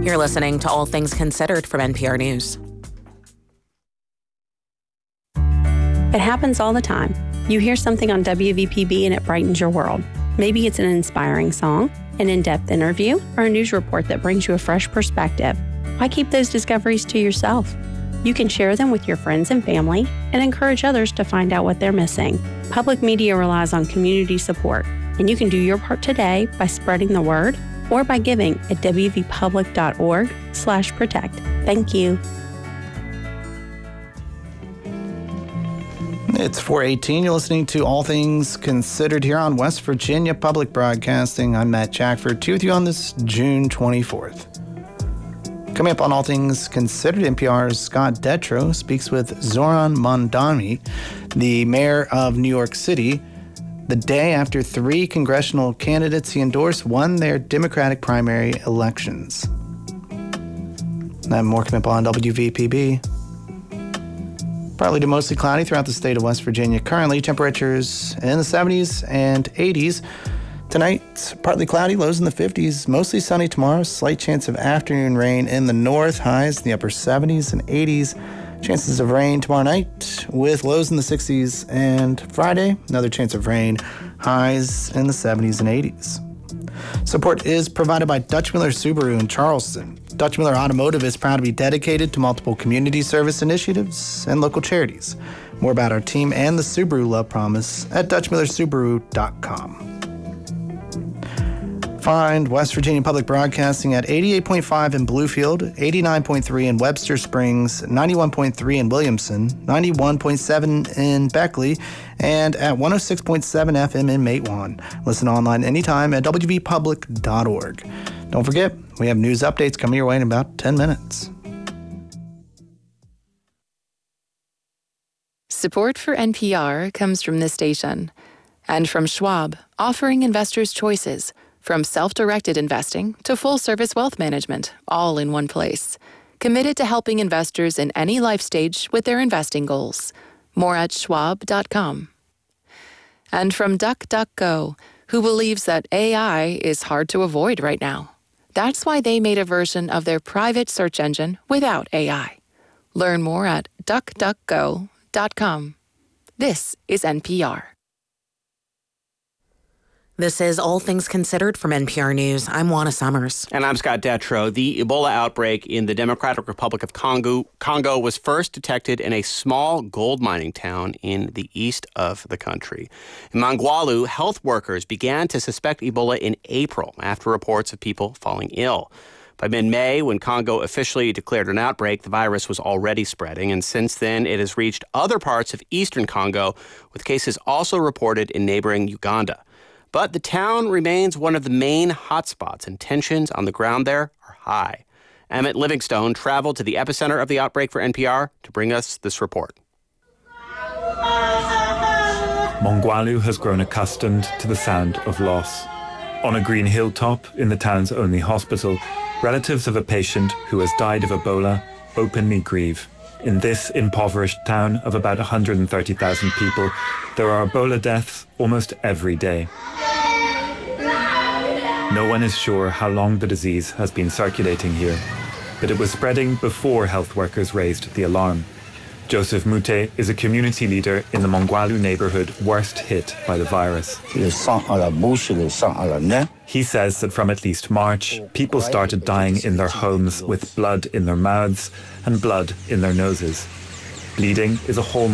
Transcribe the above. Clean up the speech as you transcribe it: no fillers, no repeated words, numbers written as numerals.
You're listening to All Things Considered from NPR News. It happens all the time. You hear something on WVPB and it brightens your world. Maybe it's an inspiring song, an in-depth interview, or a news report that brings you a fresh perspective. Why keep those discoveries to yourself? You can share them with your friends and family and encourage others to find out what they're missing. Public media relies on community support, and you can do your part today by spreading the word or by giving at wvpublic.org/protect. Thank you. It's 4:18. You're listening to All Things Considered here on West Virginia Public Broadcasting. I'm Matt Jackford, with you on this June 24th. Coming up on All Things Considered, NPR's Scott Detrow speaks with Zohran Mamdani, the mayor of New York City, the day after 3 congressional candidates he endorsed won their Democratic primary elections. And more coming up on WVPB. Partly to mostly cloudy throughout the state of West Virginia. Currently, temperatures in the 70s and 80s. Tonight, partly cloudy, lows in the 50s. Mostly sunny tomorrow. Slight chance of afternoon rain in the north. Highs in the upper 70s and 80s. Chances of rain tomorrow night with lows in the 60s. And Friday, another chance of rain. Highs in the 70s and 80s. Support is provided by Dutch Miller Subaru in Charleston. Dutch Miller Automotive is proud to be dedicated to multiple community service initiatives and local charities. More about our team and the Subaru Love Promise at DutchMillerSubaru.com. Find West Virginia Public Broadcasting at 88.5 in Bluefield, 89.3 in Webster Springs, 91.3 in Williamson, 91.7 in Beckley, and at 106.7 FM in Matewan. Listen online anytime at wvpublic.org. Don't forget, we have news updates coming your way in about 10 minutes. Support for NPR comes from this station and from Schwab, offering investors choices from self-directed investing to full-service wealth management, all in one place. Committed to helping investors in any life stage with their investing goals. More at schwab.com. And from DuckDuckGo, who believes that AI is hard to avoid right now. That's why they made a version of their private search engine without AI. Learn more at duckduckgo.com. This is NPR. This is All Things Considered from NPR News. I'm Juana Summers. And I'm Scott Detrow. The Ebola outbreak in the Democratic Republic of Congo was first detected in a small gold mining town in the east of the country. In Mangwalu, health workers began to suspect Ebola in April after reports of people falling ill. By mid-May, when Congo officially declared an outbreak, the virus was already spreading, and since then it has reached other parts of eastern Congo, with cases also reported in neighboring Uganda. But the town remains one of the main hotspots, and tensions on the ground there are high. Emmett Livingstone traveled to the epicenter of the outbreak for NPR to bring us this report. Mangwalu has grown accustomed to the sound of loss. On a green hilltop in the town's only hospital, relatives of a patient who has died of Ebola openly grieve. In this impoverished town of about 130,000 people, there are Ebola deaths almost every day. No one is sure how long the disease has been circulating here, but it was spreading before health workers raised the alarm. Joseph Mute is a community leader in the Mangwalu neighborhood worst hit by the virus. He says that from at least March, people started dying in their homes with blood in their mouths and blood in their noses. Bleeding is a hallmark